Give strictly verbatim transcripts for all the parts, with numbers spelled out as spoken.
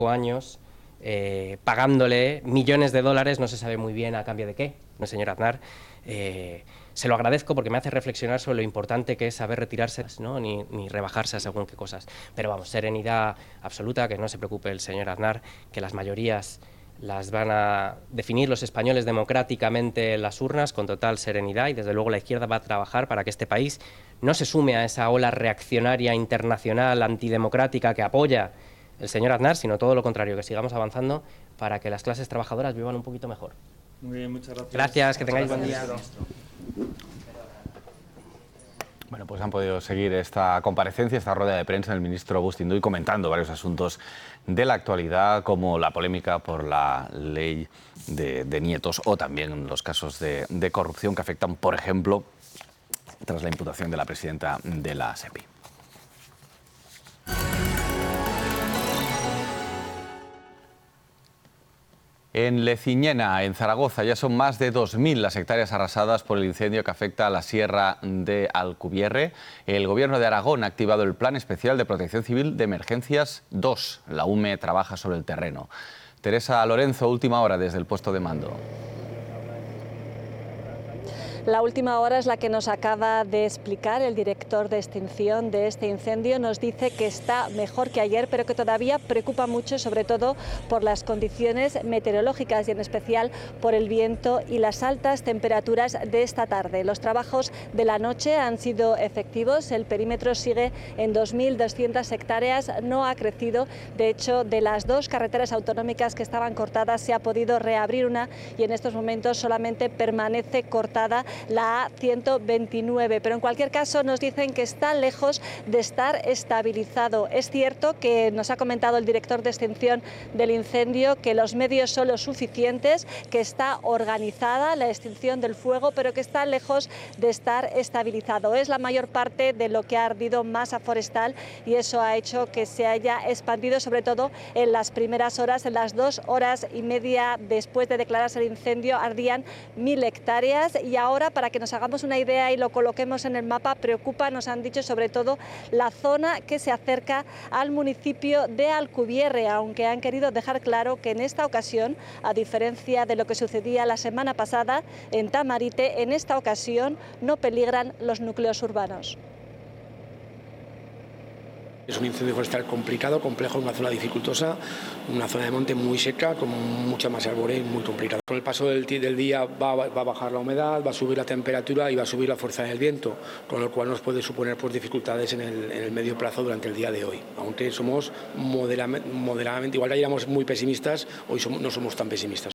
años eh, pagándole millones de dólares, no se sabe muy bien a cambio de qué, no, señor Aznar. Eh, se lo agradezco porque me hace reflexionar sobre lo importante que es saber retirarse, ¿no? ni, ni rebajarse a según qué cosas. Pero vamos, serenidad absoluta, que no se preocupe el señor Aznar, que las mayorías las van a definir los españoles democráticamente en las urnas con total serenidad, y desde luego la izquierda va a trabajar para que este país no se sume a esa ola reaccionaria internacional antidemocrática que apoya el señor Aznar, sino todo lo contrario, que sigamos avanzando para que las clases trabajadoras vivan un poquito mejor. Muy bien, muchas gracias. Gracias, que tengáis buen día. Bueno, pues han podido seguir esta comparecencia, esta rueda de prensa del ministro Agustín Duy, comentando varios asuntos de la actualidad, como la polémica por la ley de, de nietos o también los casos de, de corrupción que afectan, por ejemplo, tras la imputación de la presidenta de la SEPI. En Leciñena, en Zaragoza, ya son más de dos mil las hectáreas arrasadas por el incendio que afecta a la sierra de Alcubierre. El Gobierno de Aragón ha activado el Plan Especial de Protección Civil de Emergencias dos. La U M E trabaja sobre el terreno. Teresa Lorenzo, última hora desde el puesto de mando. La última hora es la que nos acaba de explicar el director de extinción de este incendio. Nos dice que está mejor que ayer, pero que todavía preocupa mucho, sobre todo por las condiciones meteorológicas y en especial por el viento y las altas temperaturas de esta tarde. Los trabajos de la noche han sido efectivos, el perímetro sigue en dos mil doscientas hectáreas, no ha crecido. De hecho, de las dos carreteras autonómicas que estaban cortadas se ha podido reabrir una y en estos momentos solamente permanece cortada la A ciento veintinueve, pero en cualquier caso nos dicen que está lejos de estar estabilizado. Es cierto que nos ha comentado el director de extinción del incendio que los medios son los suficientes, que está organizada la extinción del fuego, pero que está lejos de estar estabilizado. Es la mayor parte de lo que ha ardido masa forestal y eso ha hecho que se haya expandido, sobre todo en las primeras horas, en las dos horas y media después de declararse el incendio, ardían mil hectáreas y ahora, para que nos hagamos una idea y lo coloquemos en el mapa, preocupa, nos han dicho, sobre todo la zona que se acerca al municipio de Alcubierre, aunque han querido dejar claro que en esta ocasión, a diferencia de lo que sucedía la semana pasada en Tamarite, en esta ocasión no peligran los núcleos urbanos. Es un incendio forestal complicado, complejo, una zona dificultosa, una zona de monte muy seca, con mucha masa arbórea y muy complicada. Con el paso del, del día va, va a bajar la humedad, va a subir la temperatura y va a subir la fuerza del viento, con lo cual nos puede suponer pues, dificultades en el, en el medio plazo durante el día de hoy. Aunque somos moderadamente, moderadamente igual ya éramos muy pesimistas, hoy somos, no somos tan pesimistas.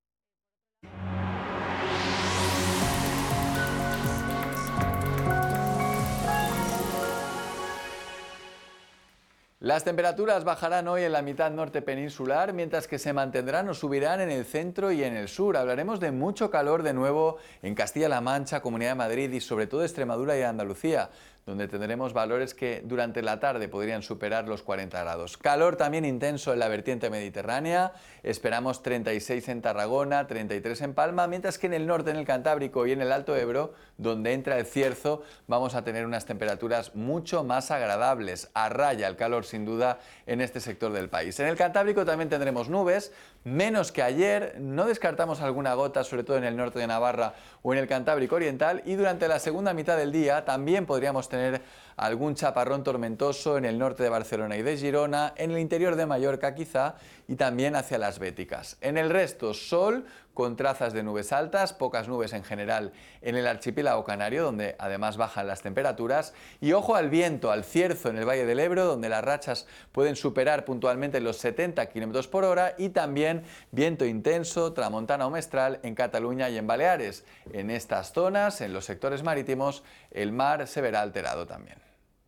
Las temperaturas bajarán hoy en la mitad norte peninsular, mientras que se mantendrán o subirán en el centro y en el sur. Hablaremos de mucho calor de nuevo en Castilla-La Mancha, Comunidad de Madrid y sobre todo Extremadura y Andalucía, donde tendremos valores que durante la tarde podrían superar los cuarenta grados. Calor también intenso en la vertiente mediterránea, esperamos treinta y seis en Tarragona, treinta y tres en Palma, mientras que en el norte, en el Cantábrico y en el Alto Ebro, donde entra el cierzo, vamos a tener unas temperaturas mucho más agradables, a raya el calor sin duda en este sector del país. En el Cantábrico también tendremos nubes, menos que ayer, no descartamos alguna gota, sobre todo en el norte de Navarra o en el Cantábrico Oriental, y durante la segunda mitad del día también podríamos tener tener algún chaparrón tormentoso en el norte de Barcelona y de Girona, en el interior de Mallorca quizá y también hacia las Béticas. En el resto, sol con trazas de nubes altas, pocas nubes en general en el archipiélago canario, donde además bajan las temperaturas, y ojo al viento, al cierzo en el Valle del Ebro, donde las rachas pueden superar puntualmente los setenta kilómetros por hora, y también viento intenso, tramontana o mestral en Cataluña y en Baleares. En estas zonas, en los sectores marítimos, el mar se verá alterado también.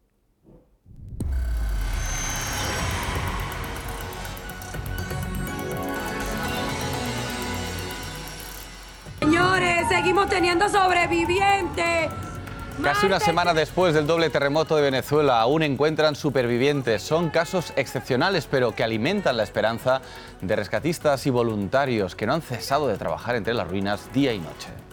Señores, seguimos teniendo sobrevivientes. Casi una semana después del doble terremoto de Venezuela, aún encuentran supervivientes. Son casos excepcionales, pero que alimentan la esperanza de rescatistas y voluntarios que no han cesado de trabajar entre las ruinas día y noche.